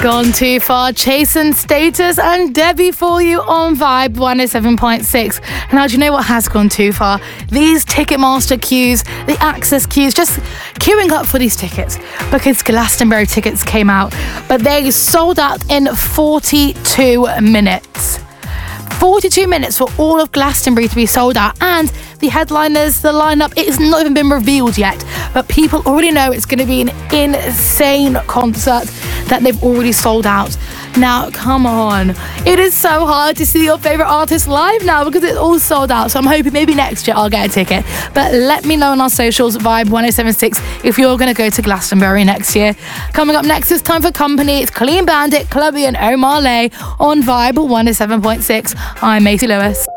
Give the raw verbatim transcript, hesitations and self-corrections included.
Gone Too Far, Chasing Status and Debbie for you on Vibe one oh seven point six. Now, do you know what has gone too far? These Ticketmaster queues, the access queues, just queuing up for these tickets because Glastonbury tickets came out, but they sold out in forty-two minutes. forty-two minutes for all of Glastonbury to be sold out, and the headliners, the lineup, it has not even been revealed yet, but people already know it's going to be an insane concert that they've already sold out. Now, come on. It is so hard to see your favourite artist live now because it's all sold out. So I'm hoping maybe next year I'll get a ticket. But let me know on our socials, Vibe one oh seven point six, if you're going to go to Glastonbury next year. Coming up next, it's time for Company. It's Clean Bandit, Clubby and Omar Lay on Vibe one oh seven point six. I'm Maisie Lewis.